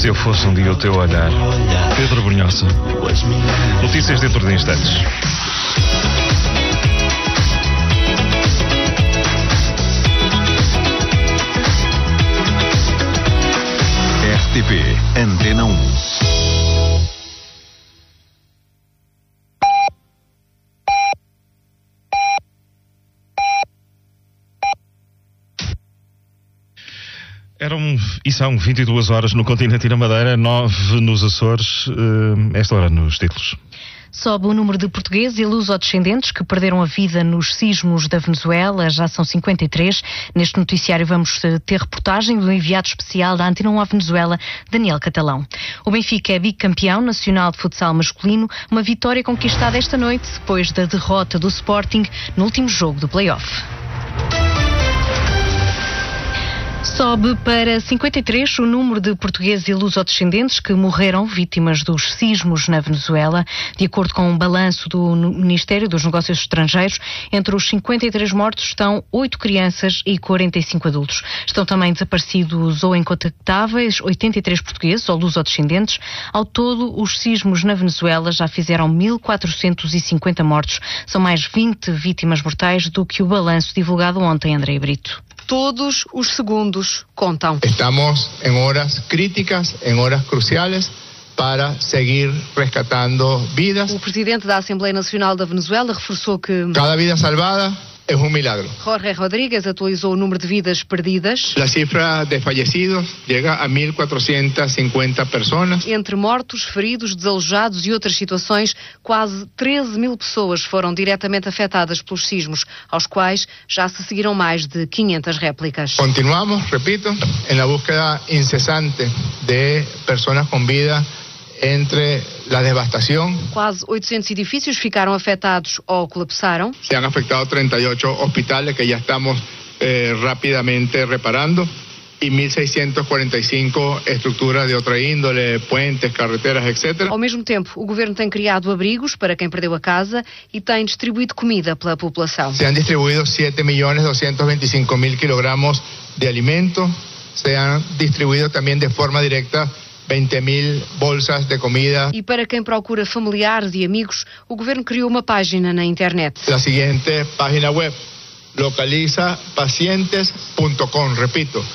Se eu fosse um dia o teu olhar. Pedro Brunhosa. Notícias dentro de instantes. RTP Antena 1. São 22 horas no continente e na Madeira, 9 nos Açores, esta hora nos títulos. Sobe o número de portugueses e lusodescendentes que perderam a vida nos sismos da Venezuela, já são 53. Neste noticiário vamos ter reportagem do enviado especial da Antena 1 à Venezuela, Daniel Catalão. O Benfica é bicampeão nacional de futsal masculino, uma vitória conquistada esta noite depois da derrota do Sporting no último jogo do play-off. Sobe para 53 o número de portugueses e lusodescendentes que morreram vítimas dos sismos na Venezuela. De acordo com um balanço do Ministério dos Negócios Estrangeiros, entre os 53 mortos estão 8 crianças e 45 adultos. Estão também desaparecidos ou incontactáveis 83 portugueses ou lusodescendentes. Ao todo, os sismos na Venezuela já fizeram 1.450 mortos. São mais 20 vítimas mortais do que o balanço divulgado ontem, André Brito. Todos os segundos contam. Estamos em horas críticas, em horas cruciais, para seguir rescatando vidas. O presidente da Assembleia Nacional da Venezuela reforçou que cada vida salvada é um milagre. Jorge Rodríguez atualizou o número de vidas perdidas. A cifra de fallecidos chega a 1.450 pessoas. Entre mortos, feridos, desalojados e outras situações, quase 13 mil pessoas foram diretamente afetadas pelos sismos, aos quais já se seguiram mais de 500 réplicas. Continuamos, repito, na búsqueda incessante de pessoas com vida entre a devastação. Quase 800 edifícios ficaram afetados ou colapsaram. Se han afectado 38 hospitales que já estamos rapidamente reparando e 1.645 estruturas de outra índole, puentes, carreteras, etc. Ao mesmo tempo, o governo tem criado abrigos para quem perdeu a casa e tem distribuído comida pela população. Se han distribuído 7.225.000 kilogramos de alimento, se han distribuído também de forma direta 20.000 bolsas de comida. E para quem procura familiares e amigos, o governo criou uma página na internet. A seguinte página web, localizapacientes.com, repito,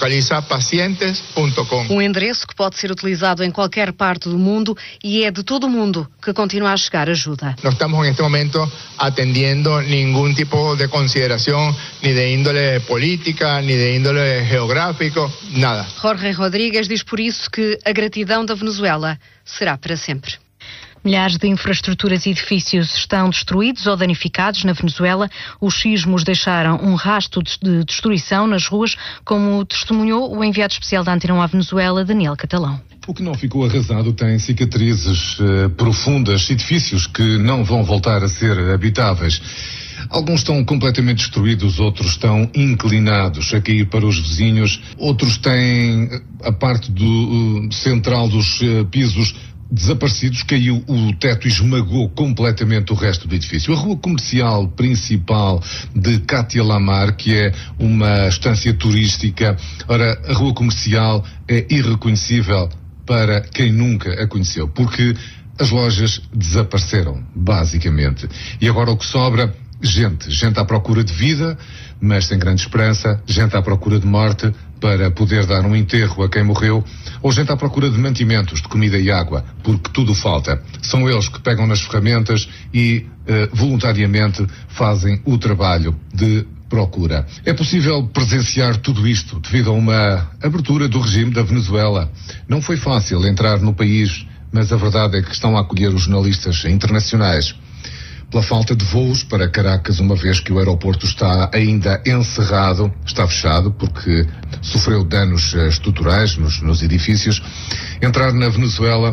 localizapacientes.com. Um endereço que pode ser utilizado em qualquer parte do mundo e é de todo o mundo que continua a chegar ajuda. Não estamos neste momento atendendo nenhum tipo de consideração, nem de índole política, nem de índole geográfico, nada. Jorge Rodríguez diz por isso que a gratidão da Venezuela será para sempre. Milhares de infraestruturas e edifícios estão destruídos ou danificados na Venezuela. Os sismos deixaram um rastro de destruição nas ruas, como testemunhou o enviado especial da Antena 1 à Venezuela, Daniel Catalão. O que não ficou arrasado tem cicatrizes profundas, edifícios que não vão voltar a ser habitáveis. Alguns estão completamente destruídos, outros estão inclinados a cair para os vizinhos, outros têm a parte central dos pisos desaparecidos, caiu o teto e esmagou completamente o resto do edifício. A rua comercial principal de Cátia Lamar, que é uma estância turística, ora, a rua comercial é irreconhecível para quem nunca a conheceu, porque as lojas desapareceram, basicamente. E agora o que sobra? Gente à procura de vida, mas sem grande esperança, gente à procura de morte para poder dar um enterro a quem morreu, ou gente à procura de mantimentos, de comida e água, porque tudo falta. São eles que pegam nas ferramentas e voluntariamente fazem o trabalho de procura. É possível presenciar tudo isto devido a uma abertura do regime da Venezuela. Não foi fácil entrar no país, mas a verdade é que estão a acolher os jornalistas internacionais. Pela falta de voos para Caracas, uma vez que o aeroporto está ainda encerrado, está fechado porque sofreu danos estruturais nos edifícios. Entrar na Venezuela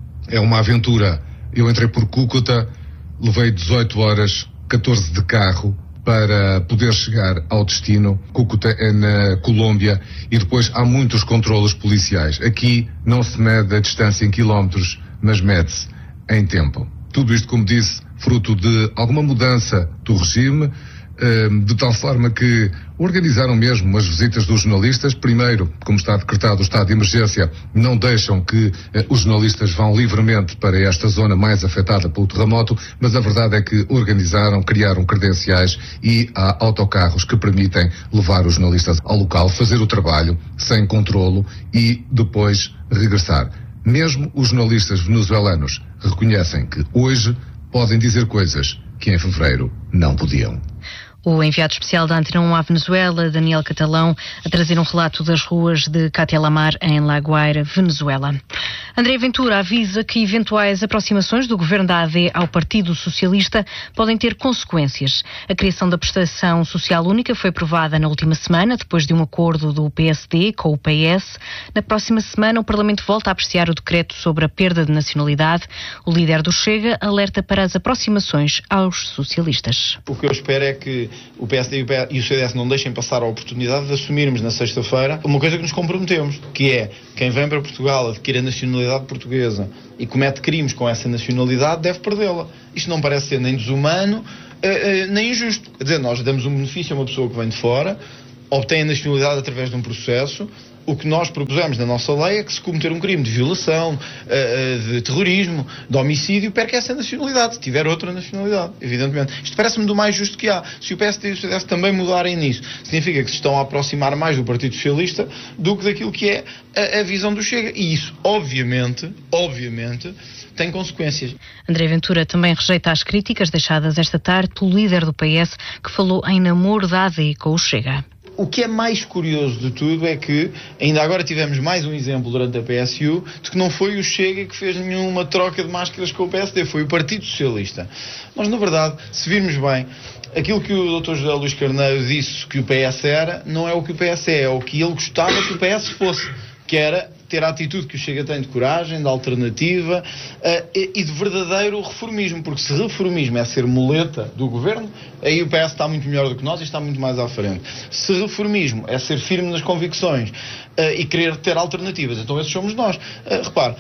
é uma aventura. Eu entrei por Cúcuta, levei 18 horas, 14 de carro, para poder chegar ao destino. Cúcuta é na Colômbia e depois há muitos controlos policiais. Aqui não se mede a distância em quilómetros, mas mede-se em tempo. Tudo isto, como disse, fruto de alguma mudança do regime, de tal forma que organizaram mesmo as visitas dos jornalistas. Primeiro, como está decretado o estado de emergência, não deixam que os jornalistas vão livremente para esta zona mais afetada pelo terremoto, mas a verdade é que organizaram, criaram credenciais e há autocarros que permitem levar os jornalistas ao local, fazer o trabalho sem controlo e depois regressar. Mesmo os jornalistas venezuelanos reconhecem que hoje podem dizer coisas que em fevereiro não podiam. O enviado especial da Antena 1 à Venezuela, Daniel Catalão, a trazer um relato das ruas de Catelamar, em La Guaira, Venezuela. André Ventura avisa que eventuais aproximações do governo da AD ao Partido Socialista podem ter consequências. A criação da prestação social única foi aprovada na última semana, depois de um acordo do PSD com o PS. Na próxima semana, o Parlamento volta a apreciar o decreto sobre a perda de nacionalidade. O líder do Chega alerta para as aproximações aos socialistas. O que eu espero é que o PSD e o CDS não deixem passar a oportunidade de assumirmos na sexta-feira uma coisa que nos comprometemos, que é quem vem para Portugal adquire a nacionalidade portuguesa e comete crimes com essa nacionalidade deve perdê-la. Isto não parece ser nem desumano, nem injusto. Quer dizer, nós damos um benefício a uma pessoa que vem de fora, obtém a nacionalidade através de um processo. O que nós propusemos na nossa lei é que se cometer um crime de violação, de terrorismo, de homicídio, perca essa nacionalidade, se tiver outra nacionalidade, evidentemente. Isto parece-me do mais justo que há. Se o PSD e o CDS também mudarem nisso, significa que se estão a aproximar mais do Partido Socialista do que daquilo que é a visão do Chega. E isso, obviamente, tem consequências. André Ventura também rejeita as críticas deixadas esta tarde pelo líder do PS, que falou em namoro da AD com o Chega. O que é mais curioso de tudo é que ainda agora tivemos mais um exemplo durante a PSU de que não foi o Chega que fez nenhuma troca de máscaras com o PSD, foi o Partido Socialista. Mas, na verdade, se virmos bem, aquilo que o Dr. José Luís Carneiro disse que o PS era, não é o que o PS é o que ele gostava que o PS fosse, que era ter a atitude que o Chega tem de coragem, de alternativa e de verdadeiro reformismo, porque se reformismo é ser muleta do governo, aí o PS está muito melhor do que nós e está muito mais à frente. Se reformismo é ser firme nas convicções e querer ter alternativas, então esses somos nós. Repare,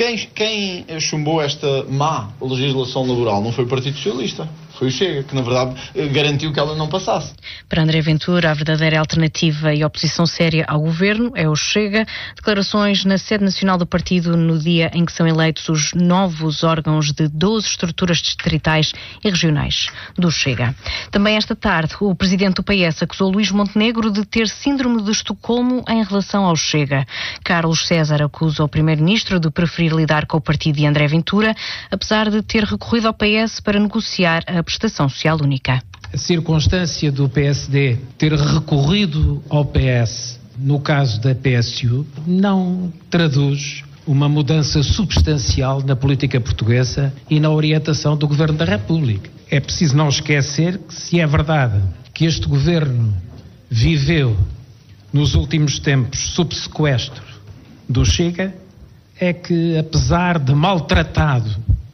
quem chumbou esta má legislação laboral não foi o Partido Socialista, foi o Chega, que na verdade garantiu que ela não passasse. Para André Ventura, a verdadeira alternativa e oposição séria ao governo é o Chega. Declarações na sede nacional do partido no dia em que são eleitos os novos órgãos de 12 estruturas distritais e regionais do Chega. Também esta tarde, o presidente do PS acusou Luís Montenegro de ter síndrome de Estocolmo em relação ao Chega. Carlos César acusa o primeiro-ministro de preferir lidar com o partido de André Ventura, apesar de ter recorrido ao PS para negociar a prestação social única. A circunstância do PSD ter recorrido ao PS no caso da PSU não traduz uma mudança substancial na política portuguesa e na orientação do Governo da República. É preciso não esquecer que, se é verdade que este Governo viveu nos últimos tempos sob sequestro do Chega, é que, apesar de maltratado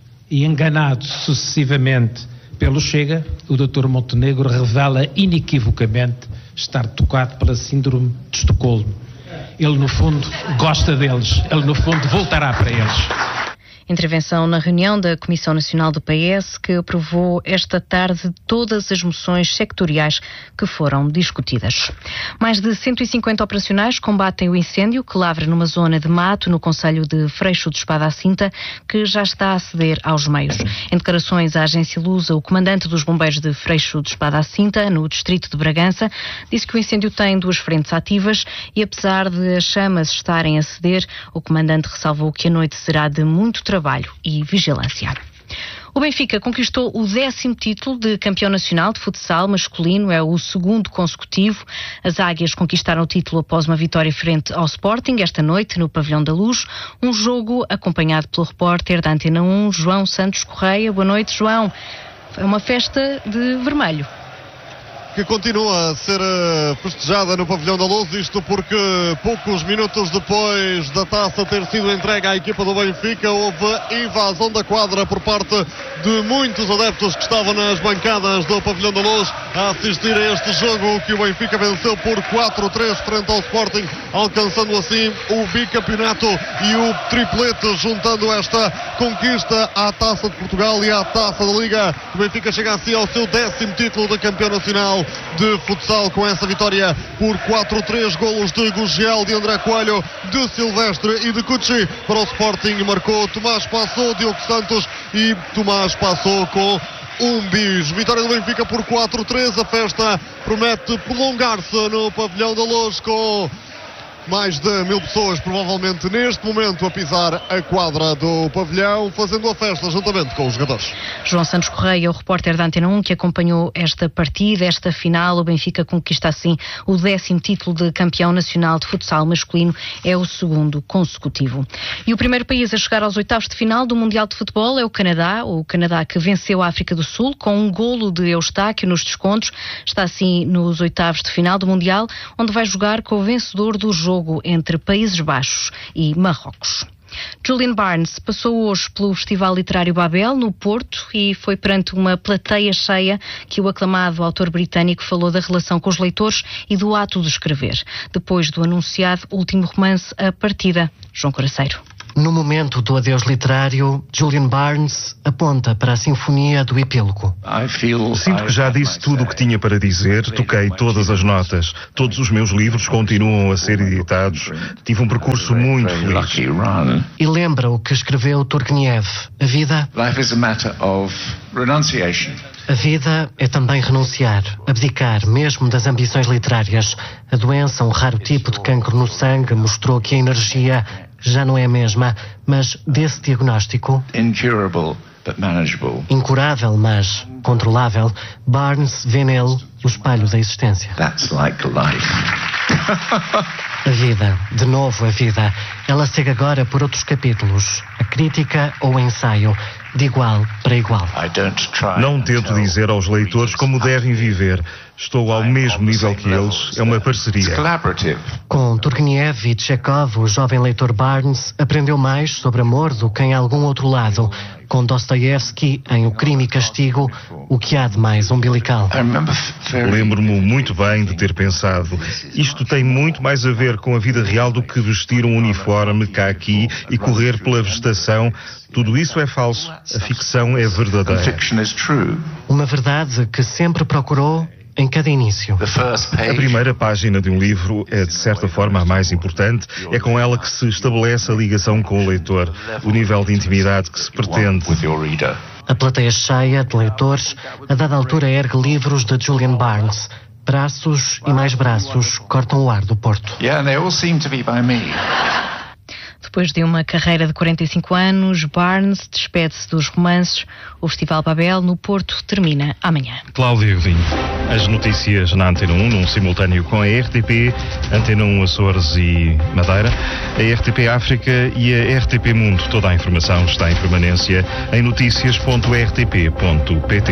e enganado sucessivamente pelo Chega, o Dr. Montenegro revela inequivocamente estar tocado pela síndrome de Estocolmo. Ele, no fundo, gosta deles. Ele, no fundo, voltará para eles. Intervenção na reunião da Comissão Nacional do PS, que aprovou esta tarde todas as moções sectoriais que foram discutidas. Mais de 150 operacionais combatem o incêndio que lavra numa zona de mato no concelho de Freixo de Espada à Cinta, que já está a ceder aos meios. Em declarações à agência Lusa, o comandante dos bombeiros de Freixo de Espada à Cinta, no distrito de Bragança, disse que o incêndio tem 2 frentes ativas e, apesar de as chamas estarem a ceder, o comandante ressalvou que a noite será de muito trabalho e vigilância. O Benfica conquistou o 10º título de campeão nacional de futsal masculino, é o 2º consecutivo. As Águias conquistaram o título após uma vitória frente ao Sporting esta noite no Pavilhão da Luz, um jogo acompanhado pelo repórter da Antena 1, João Santos Correia. Boa noite, João. É uma festa de vermelho. que continua a ser festejada no Pavilhão da Luz, isto porque poucos minutos depois da taça ter sido entregue à equipa do Benfica, houve invasão da quadra por parte de muitos adeptos que estavam nas bancadas do Pavilhão da Luz a assistir a este jogo que o Benfica venceu por 4-3 frente ao Sporting, alcançando assim o bicampeonato e o triplete, juntando esta conquista à Taça de Portugal e à Taça da Liga. O Benfica chega assim ao seu 10º título de campeão nacional de futsal com essa vitória por 4-3, golos de Gugel, de André Coelho, de Silvestre e de Cucci. Para o Sporting marcou Tomás Passou, Diogo Santos e Tomás Passou com um bis. Vitória do Benfica por 4-3. A festa promete prolongar-se no Pavilhão da Luz, com mais de 1000 pessoas provavelmente neste momento a pisar a quadra do pavilhão, fazendo a festa juntamente com os jogadores. João Santos Correia, o repórter da Antena 1, que acompanhou esta partida, esta final. O Benfica conquista assim o 10º título de campeão nacional de futsal masculino, é o 2º consecutivo. E o primeiro país a chegar aos oitavos de final do Mundial de Futebol é o Canadá que venceu a África do Sul com um golo de Eustáquio nos descontos. Está assim nos oitavos de final do Mundial, onde vai jogar com o vencedor do jogo entre Países Baixos e Marrocos. Julian Barnes passou hoje pelo Festival Literário Babel, no Porto, e foi perante uma plateia cheia que o aclamado autor britânico falou da relação com os leitores e do ato de escrever, depois do anunciado último romance A Partida. João Coraceiro. No momento do adeus literário, Julian Barnes aponta para a Sinfonia do Epílogo. Sinto que já disse tudo o que tinha para dizer, toquei todas as notas. Todos os meus livros continuam a ser editados. Tive um percurso muito feliz. E lembra o que escreveu Turgenev. A vida é também renunciar, abdicar mesmo das ambições literárias. A doença, um raro tipo de cancro no sangue, mostrou que a energia já não é a mesma, mas desse diagnóstico, incurável, mas controlável, Barnes vê nele o espelho da existência. A vida, de novo a vida, ela segue agora por outros capítulos, a crítica ou o ensaio, de igual para igual. Não tento dizer aos leitores como devem viver. Estou ao mesmo nível que eles. É uma parceria. Com Turgenev e Chekhov, o jovem leitor Barnes aprendeu mais sobre amor do que em algum outro lado. Com Dostoiévski, em O Crime e Castigo, o que há de mais umbilical. Lembro-me muito bem de ter pensado, isto tem muito mais a ver com a vida real do que vestir um uniforme caqui e correr pela vegetação. Tudo isso é falso. A ficção é verdadeira. Uma verdade que sempre procurou em cada início. A primeira página de um livro é, de certa forma, a mais importante. É com ela que se estabelece a ligação com o leitor, o nível de intimidade que se pretende. A plateia cheia de leitores, a dada altura, ergue livros de Julian Barnes. Braços e mais braços cortam o ar do Porto. Depois de uma carreira de 45 anos, Barnes despede-se dos romances. O Festival Babel, no Porto, termina amanhã. Cláudio Godinho. As notícias na Antena 1, num simultâneo com a RTP, Antena 1 Açores e Madeira, a RTP África e a RTP Mundo. Toda a informação está em permanência em noticias.rtp.pt.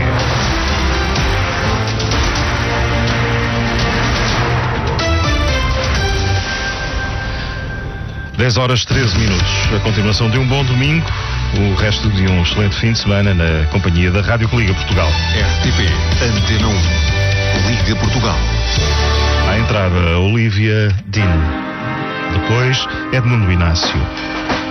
10h13. A continuação de um bom domingo, o resto de um excelente fim de semana na companhia da Rádio que Liga Portugal. RTP Antena 1 Liga Portugal. À entrada, Olivia Dean. Depois, Edmundo Inácio.